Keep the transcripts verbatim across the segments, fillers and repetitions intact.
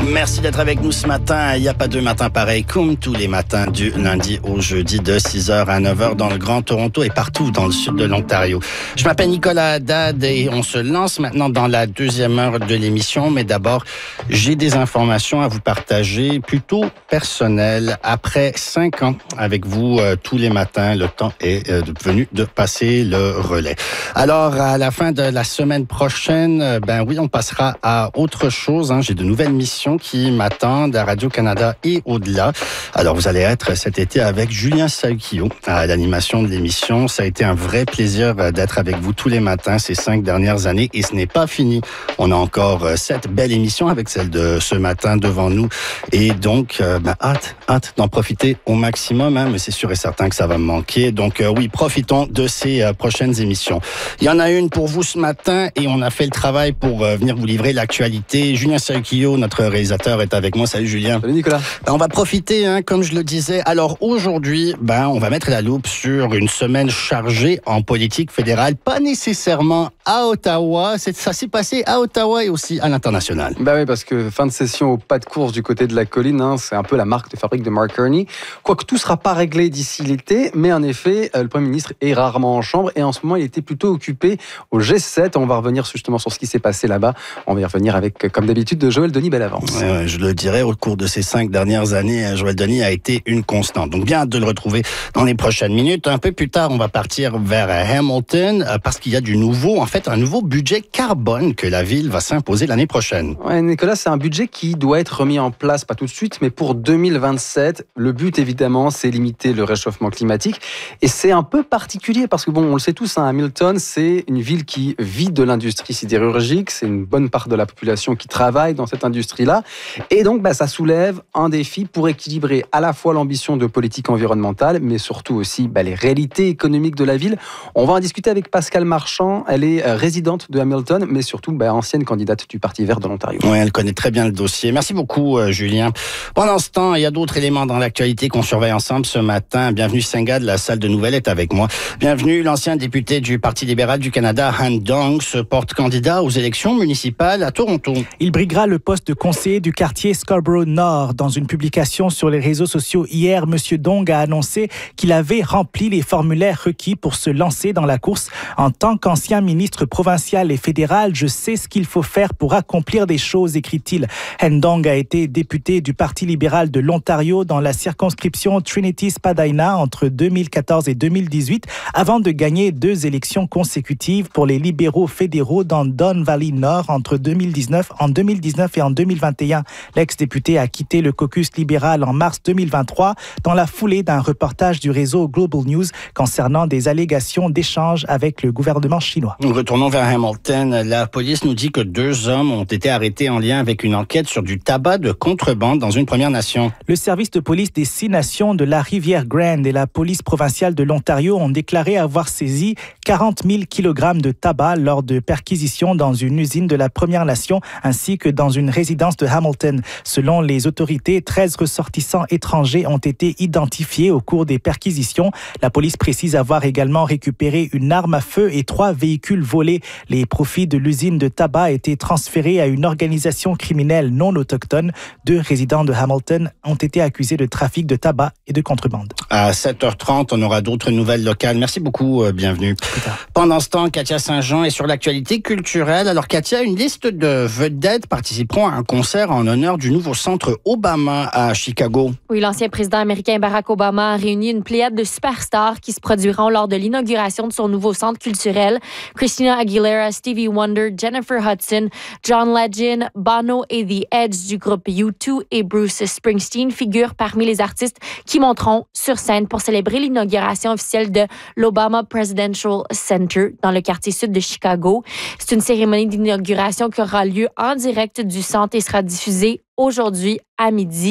Merci d'être avec nous ce matin. Il n'y a pas deux matins pareils, comme tous les matins du lundi au jeudi de six heures à neuf heures dans le Grand Toronto et partout dans le sud de l'Ontario. Je m'appelle Nicolas Haddad et on se lance maintenant dans la deuxième heure de l'émission. Mais d'abord, j'ai des informations à vous partager plutôt personnelles. Après cinq ans avec vous euh, tous les matins, le temps est euh, venu de passer le relais. Alors, à la fin de la semaine prochaine, euh, ben oui, on passera à autre chose. Hein. J'ai de nouvelles missions qui m'attendent à Radio-Canada et au-delà. Alors, vous allez être cet été avec Julien Salkio à l'animation de l'émission. Ça a été un vrai plaisir d'être avec vous tous les matins ces cinq dernières années et ce n'est pas fini. On a encore cette belle émission avec celle de ce matin devant nous et donc, euh, ben, hâte, hâte d'en profiter au maximum, hein, mais c'est sûr et certain que ça va me manquer. Donc, euh, oui, profitons de ces euh, prochaines émissions. Il y en a une pour vous ce matin et on a fait le travail pour euh, venir vous livrer l'actualité. Julien Salkio, notre réalisateur, est avec moi. Salut Julien. Salut Nicolas. Ben, on va profiter, hein, comme je le disais. Alors aujourd'hui, ben, on va mettre la loupe sur une semaine chargée en politique fédérale, pas nécessairement à Ottawa. C'est, ça s'est passé à Ottawa et aussi à l'international. Bah oui, parce que fin de session au pas de course du côté de la colline, hein, c'est un peu la marque de fabrique de Mark Carney. Quoique tout ne sera pas réglé d'ici l'été, mais en effet, le Premier ministre est rarement en chambre et en ce moment, il était plutôt occupé au G sept. On va revenir justement sur ce qui s'est passé là-bas. On va y revenir avec, comme d'habitude, de Joël Denis Bellavance. Ouais, ouais, je le dirais, au cours de ces cinq dernières années, Joël Denis a été une constante. Donc, bien hâte de le retrouver dans les prochaines minutes. Un peu plus tard, on va partir vers Hamilton parce qu'il y a du nouveau, en fait, un nouveau budget carbone que la ville va s'imposer l'année prochaine. Ouais, Nicolas, c'est un budget qui doit être remis en place, pas tout de suite, mais pour deux mille vingt-sept. Le but, évidemment, c'est limiter le réchauffement climatique. Et c'est un peu particulier parce que, bon, on le sait tous, hein, Hamilton, c'est une ville qui vit de l'industrie sidérurgique. C'est une bonne part de la population qui travaille dans cette industrie-là. Et donc, bah, ça soulève un défi pour équilibrer à la fois l'ambition de politique environnementale, mais surtout aussi bah, les réalités économiques de la ville. On va en discuter avec Pascale Marchand. Elle est résidente de Hamilton, mais surtout bah, ancienne candidate du Parti vert de l'Ontario. Oui, elle connaît très bien le dossier. Merci beaucoup, euh, Julien. Pendant ce temps, il y a d'autres éléments dans l'actualité qu'on surveille ensemble ce matin. Bienvenue Senga de la salle de nouvelles est avec moi. Bienvenue l'ancien député du Parti libéral du Canada, Han Dong, se porte candidat aux élections municipales à Toronto. Il briguera le poste de conseiller du quartier Scarborough-Nord. Dans une publication sur les réseaux sociaux hier, M. Dong a annoncé qu'il avait rempli les formulaires requis pour se lancer dans la course. En tant qu'ancien ministre provincial et fédéral, je sais ce qu'il faut faire pour accomplir des choses, écrit-il. Han Dong a été député du Parti libéral de l'Ontario dans la circonscription Trinity-Spadina entre deux mille quatorze et deux mille dix-huit, avant de gagner deux élections consécutives pour les libéraux fédéraux dans Don Valley Nord entre deux mille dix-neuf, en deux mille dix-neuf et en deux mille vingt et un. L'ex-député a quitté le caucus libéral en mars deux mille vingt-trois dans la foulée d'un reportage du réseau Global News concernant des allégations d'échanges avec le gouvernement chinois. Retournons vers Hamilton. La police nous dit que deux hommes ont été arrêtés en lien avec une enquête sur du tabac de contrebande dans une Première Nation. Le service de police des Six Nations de la Rivière-Grande et la police provinciale de l'Ontario ont déclaré avoir saisi quarante mille kilogrammes de tabac lors de perquisitions dans une usine de la Première Nation ainsi que dans une résidence de Hamilton. Selon les autorités, treize ressortissants étrangers ont été identifiés au cours des perquisitions. La police précise avoir également récupéré une arme à feu et trois véhicules volés. Les profits de l'usine de tabac étaient transférés à une organisation criminelle non autochtone. Deux résidents de Hamilton ont été accusés de trafic de tabac et de contrebande. À sept heures trente, on aura d'autres nouvelles locales. Merci beaucoup, euh, bienvenue. Pendant ce temps, Katia Saint-Jean est sur l'actualité culturelle. Alors Katia, une liste de vedettes participeront à un concert en honneur du nouveau centre Obama à Chicago. Oui, l'ancien président américain Barack Obama a réuni une pléiade de superstars qui se produiront lors de l'inauguration de son nouveau centre culturel. Christina Aguilera, Stevie Wonder, Jennifer Hudson, John Legend, Bono et The Edge du groupe U deux et Bruce Springsteen figurent parmi les artistes qui monteront sur scène pour célébrer l'inauguration officielle de l'Obama Presidential Center dans le quartier sud de Chicago. C'est une cérémonie d'inauguration qui aura lieu en direct du centre et sera diffusée aujourd'hui à midi.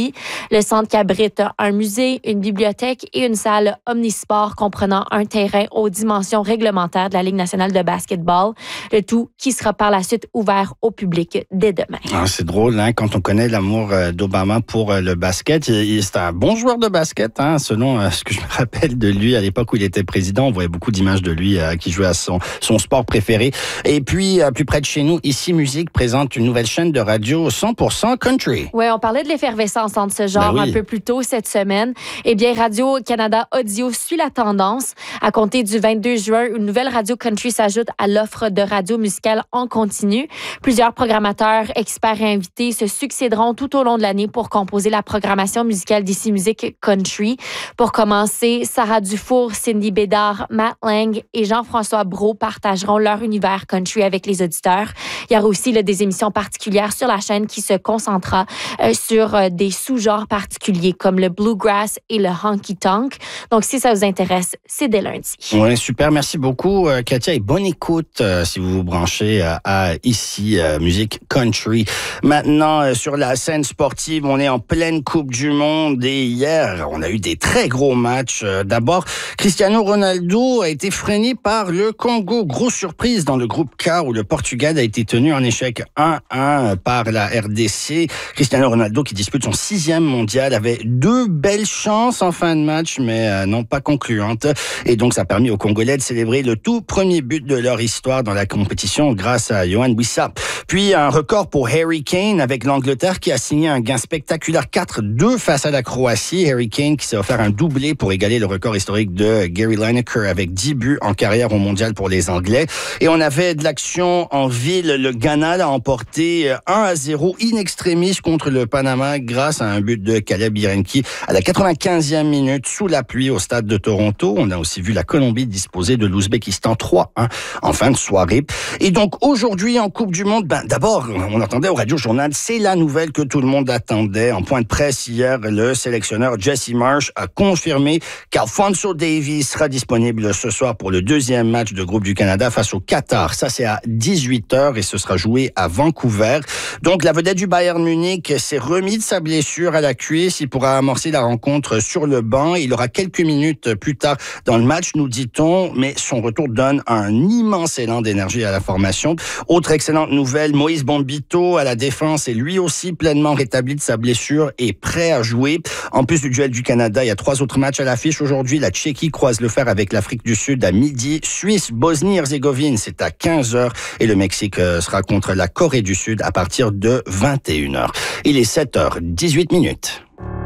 Le centre qui abrite un musée, une bibliothèque et une salle omnisport comprenant un terrain aux dimensions réglementaires de la Ligue nationale de basketball. Le tout qui sera par la suite ouvert au public dès demain. Ah, c'est drôle, hein, quand on connaît l'amour d'Obama pour le basket. C'est un bon joueur de basket, hein, selon ce que je me rappelle de lui à l'époque où il était président. On voyait beaucoup d'images de lui euh, qui jouait à son, son sport préféré. Et puis, euh, plus près de chez nous, Ici Musique présente une nouvelle chaîne de radio cent pour cent country. Oui, on parlait de l'effervescence entre ce genre ben oui. un peu plus tôt cette semaine. Eh bien, Radio-Canada Audio suit la tendance. À compter du vingt-deux juin, une nouvelle radio country s'ajoute à l'offre de radio musicale en continu. Plusieurs programmateurs, experts et invités se succéderont tout au long de l'année pour composer la programmation musicale d'Ici Musique Country. Pour commencer, Sarah Dufour, Cindy Bédard, Matt Lang et Jean-François Brault partageront leur univers country avec les auditeurs. Il y aura aussi là, des émissions particulières sur la chaîne qui se concentrera euh, sur euh, des sous-genres particuliers comme le bluegrass et le honky-tonk. Donc, si ça vous intéresse, c'est dès lundi. Oui, super. Merci beaucoup, euh, Katia. Et bonne écoute euh, si vous vous branchez euh, à Ici euh, Musique Country. Maintenant, euh, sur la scène sportive, on est en pleine Coupe du Monde et hier, on a eu des très gros matchs. Euh, d'abord, Cristiano Ronaldo a été freiné par le Congo. Grosse surprise dans le groupe K où le Portugal a été tenu en échec un un par la R D C. Cristiano Ronaldo, qui dispute son sixième mondial, avait deux belles chances en fin de match, mais euh, non pas concluantes. Et donc, ça a permis aux Congolais de célébrer le tout premier but de leur histoire dans la compétition grâce à Yohan Wissa. Puis, un record pour Harry Kane avec l'Angleterre qui a signé un gain spectaculaire quatre deux face à la Croatie. Harry Kane qui s'est offert un doublé pour égaler le record historique de Gary Lineker avec dix buts en carrière au mondial pour les Anglais. Et on avait de l'action en ville. Le Ghana a emporté un à zéro in extremis contre le Panama grâce à un but de Caleb Irenki à la quatre-vingt-quinzième minute sous la pluie au stade de Toronto. On a aussi vu la Colombie disposer de l'Ouzbékistan trois un en fin de soirée. Et donc aujourd'hui en Coupe du Monde, ben d'abord on entendait au Radio Journal, c'est la nouvelle que tout le monde attendait. En point de presse hier, le sélectionneur Jesse Marsh a confirmé qu'Alphonso Davies sera disponible ce soir pour le deuxième match de groupe du Canada face au Qatar. Ça c'est à dix-huit heures et ce sera joué à Vancouver. Donc la vedette du Bayern Munich s'est remis de sa blessure à la cuisse. Il pourra amorcer la rencontre sur le banc. Il aura quelques minutes plus tard dans le match, nous dit-on, mais son retour donne un immense élan d'énergie à la formation. Autre excellente nouvelle, Moïse Bombito à la défense est lui aussi pleinement rétabli de sa blessure et prêt à jouer. En plus du duel du Canada, il y a trois autres matchs à l'affiche aujourd'hui. La Tchéquie croise le fer avec l'Afrique du Sud à midi. Suisse, Bosnie-Herzégovine, c'est à quinze heures. Et le Mexique sera contre la Corée du Sud à partir de vingt et une heures. Il est sept heures dix-huit minutes.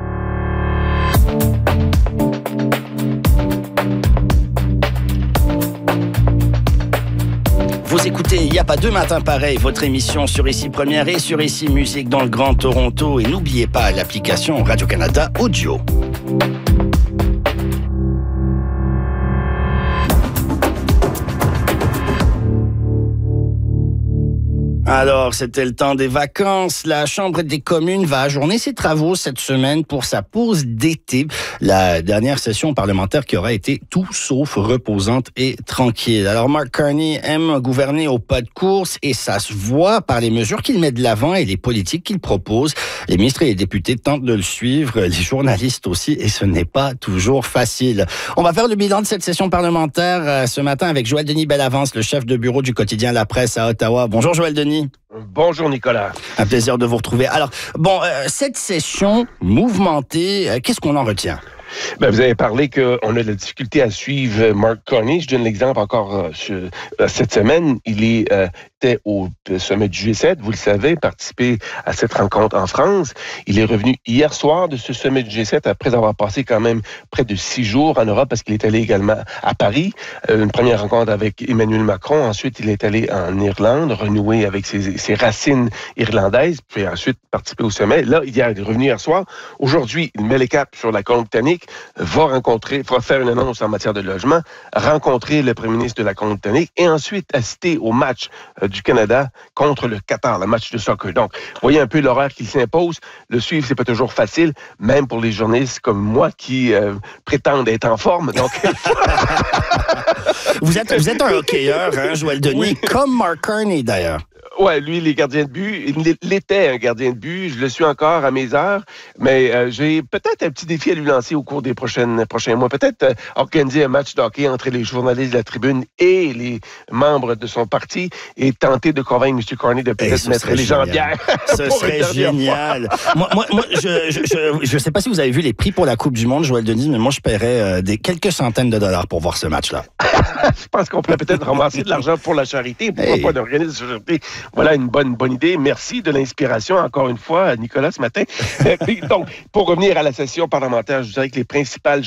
Vous écoutez Il n'y a pas deux matins pareils, votre émission sur Ici Première et sur Ici Musique dans le Grand Toronto. Et n'oubliez pas l'application Radio-Canada Audio. Alors, c'était le temps des vacances. La Chambre des communes va ajourner ses travaux cette semaine pour sa pause d'été. La dernière session parlementaire qui aura été tout sauf reposante et tranquille. Alors, Mark Carney aime gouverner au pas de course et ça se voit par les mesures qu'il met de l'avant et les politiques qu'il propose. Les ministres et les députés tentent de le suivre, les journalistes aussi, et ce n'est pas toujours facile. On va faire le bilan de cette session parlementaire ce matin avec Joël Denis Bellavance, le chef de bureau du quotidien La Presse à Ottawa. Bonjour Joël Denis. Bonjour Nicolas. Un plaisir de vous retrouver. Alors, bon, euh, cette session mouvementée, euh, qu'est-ce qu'on en retient? Ben, vous avez parlé qu'on a de la difficulté à suivre Mark Carney. Je donne l'exemple encore euh, sur, euh, cette semaine. Il est, euh, était au sommet du G sept, vous le savez, participé à cette rencontre en France. Il est revenu hier soir de ce sommet du G sept après avoir passé quand même près de six jours en Europe parce qu'il est allé également à Paris. Euh, une première rencontre avec Emmanuel Macron. Ensuite, il est allé en Irlande, renouer avec ses, ses racines irlandaises, puis ensuite participer au sommet. Là, il est revenu hier soir. Aujourd'hui, il met les caps sur la Colombie-Britannique, va rencontrer, va faire une annonce en matière de logement, rencontrer le premier ministre de la Colombie-Britannique et ensuite assister au match euh, du Canada contre le Qatar, le match de soccer. Donc, voyez un peu l'horaire qui s'impose. Le suivre, c'est pas toujours facile, même pour les journalistes comme moi qui euh, prétendent être en forme. Donc, vous êtes, vous êtes un hockeyeur, hein, Joël Denis, oui. comme Mark Carney d'ailleurs. Ouais, lui, les gardiens de but, il l'était un gardien de but. Je le suis encore à mes heures, mais euh, j'ai peut-être un petit défi à lui lancer au cours des prochaines, prochains mois. Peut-être euh, organiser un match de hockey entre les journalistes de la tribune et les membres de son parti et tenter de convaincre M. Carney de peut-être hey, mettre les gens en bière. Ce serait génial. moi, moi, moi, je, je, je, je sais pas si vous avez vu les prix pour la Coupe du Monde, Joël Denis, mais moi, je paierais euh, des quelques centaines de dollars pour voir ce match-là. Je pense qu'on pourrait peut-être ramasser de l'argent pour la charité. Pourquoi hey. pas d'organiser la charité? Voilà une bonne, bonne idée. Merci de l'inspiration, encore une fois, à Nicolas, ce matin. Donc, pour revenir à la session parlementaire, je dirais que les principales